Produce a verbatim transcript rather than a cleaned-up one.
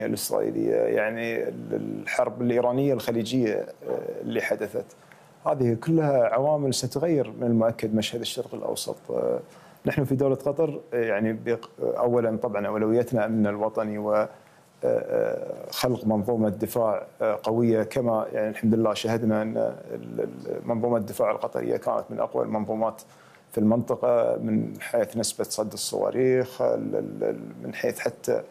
الإسرائيلية، يعني الحرب الإيرانية الخليجية اللي حدثت، هذه كلها عوامل ستغير من المؤكد مشهد الشرق الأوسط. نحن في دولة قطر يعني أولا طبعا أولويتنا أمننا الوطني وخلق منظومة دفاع قوية، كما يعني الحمد لله شهدنا أن منظومة الدفاع القطرية كانت من أقوى المنظومات في المنطقة من حيث نسبة صد الصواريخ، من حيث حتى